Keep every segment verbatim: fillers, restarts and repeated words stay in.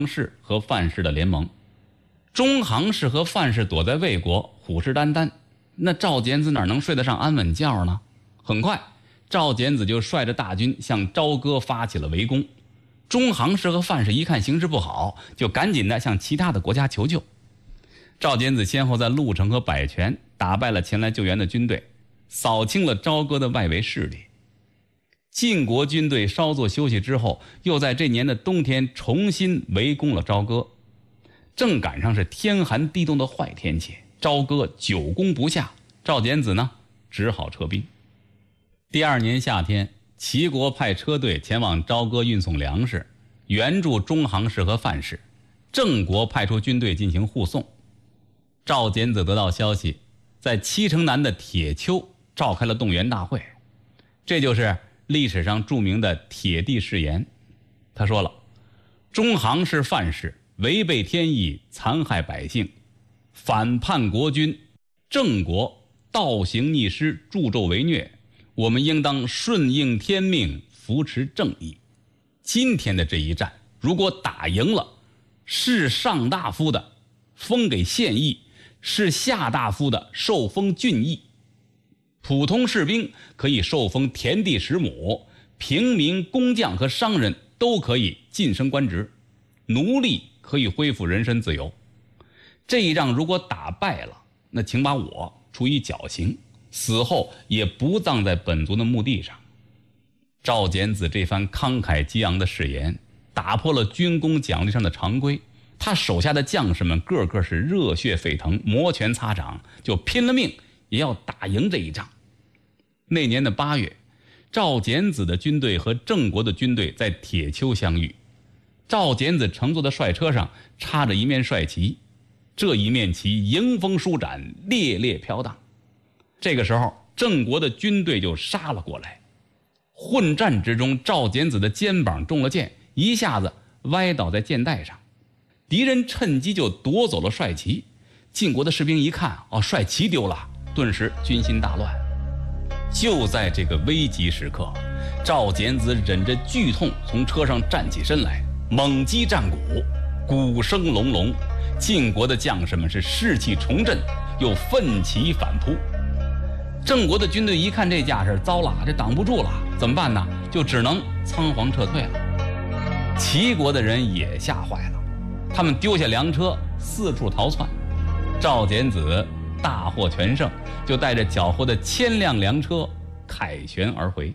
氏和范氏的联盟。中行氏和范氏躲在魏国，虎视眈眈，那赵简子哪能睡得上安稳觉呢？很快，赵简子就率着大军向朝歌发起了围攻。中行氏和范氏一看形势不好，就赶紧的向其他的国家求救。赵简子先后在鹿城和百泉打败了前来救援的军队，扫清了朝歌的外围势力。晋国军队稍作休息之后，又在这年的冬天重新围攻了朝歌。正赶上是天寒地冻的坏天气，朝歌久攻不下，赵简子呢只好撤兵。第二年夏天，齐国派车队前往朝歌运送粮食，援助中行氏和范氏。郑国派出军队进行护送。赵简子得到消息，在七城南的铁丘召开了动员大会，这就是历史上著名的铁地誓言。他说了，中行氏范氏违背天意，残害百姓，反叛国君，郑国倒行逆施，助纣为虐，我们应当顺应天命，扶持正义。今天的这一战，如果打赢了，是上大夫的封给县邑，是下大夫的受封郡邑。普通士兵可以受封田地十亩，平民、工匠和商人都可以晋升官职，奴隶可以恢复人身自由。这一仗如果打败了，那请把我处以绞刑，死后也不葬在本族的墓地上。赵简子这番慷慨激昂的誓言，打破了军功奖励上的常规。他手下的将士们个个是热血沸腾，摩拳擦掌，就拼了命也要打赢这一仗。那年的八月，赵简子的军队和郑国的军队在铁丘相遇。赵简子乘坐的帅车上插着一面帅旗，这一面旗迎风舒展，猎猎飘荡。这个时候，郑国的军队就杀了过来。混战之中，赵简子的肩膀中了箭，一下子歪倒在箭袋上。敌人趁机就夺走了帅旗。晋国的士兵一看，哦，帅旗丢了，顿时军心大乱。就在这个危急时刻，赵简子忍着剧痛从车上站起身来，猛击战鼓，鼓声隆隆。晋国的将士们是士气重振，又奋起反扑。郑国的军队一看这架势，糟了，这挡不住了，怎么办呢？就只能仓皇撤退了。齐国的人也吓坏了，他们丢下粮车四处逃窜。赵简子大获全胜，就带着缴获的千辆粮车凯旋而回。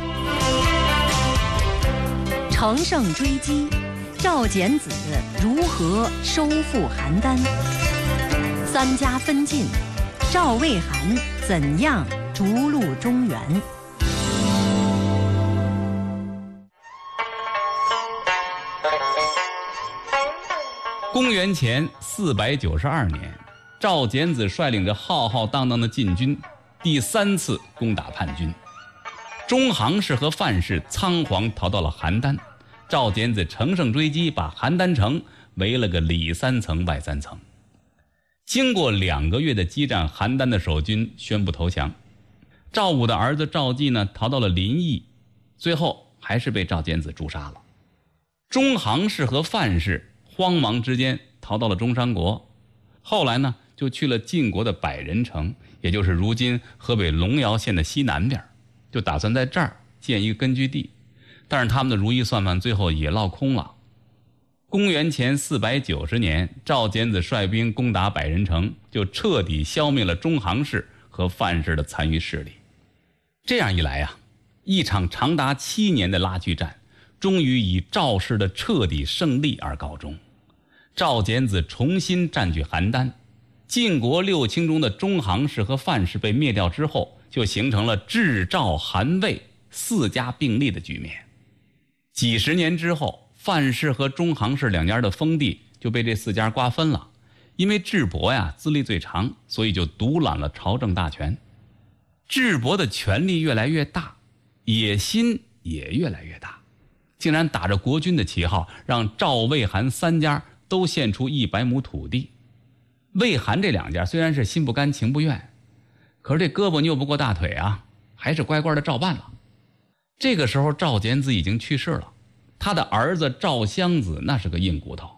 乘胜追击，赵简子如何收复邯郸？三家分晋，赵魏韩怎样逐鹿中原？ 公元前四百九十二年，赵简子率领着浩浩荡荡的晋军，第三次攻打叛军。中行氏和范氏仓皇逃到了邯郸，赵简子乘胜追击，把邯郸城围了个里三层外三层。经过两个月的激战，邯郸的守军宣布投降。赵武的儿子赵季呢，逃到了临邑，最后还是被赵简子诛杀了。中行氏和范氏慌忙之间逃到了中山国，后来呢就去了晋国的百人城，也就是如今河北龙窑县的西南边，就打算在这儿建一个根据地。但是他们的如意算盘最后也落空了。公元前四百九十年，赵简子率兵攻打百人城，就彻底消灭了中行氏和范氏的残余势力。这样一来啊，一场长达七年的拉锯战终于以赵氏的彻底胜利而告终。赵简子重新占据邯郸，晋国六卿中的中行氏和范氏被灭掉之后，就形成了智赵韩魏四家并立的局面。几十年之后，范氏和中行氏两家的封地就被这四家瓜分了。因为智伯呀资历最长，所以就独揽了朝政大权。智伯的权力越来越大，野心也越来越大，竟然打着国君的旗号，让赵魏韩三家都献出一百亩土地。魏韩这两家虽然是心不甘情不愿，可是这胳膊拗不过大腿啊，还是乖乖的照办了。这个时候赵简子已经去世了， 他的儿子赵襄子那是个硬骨头。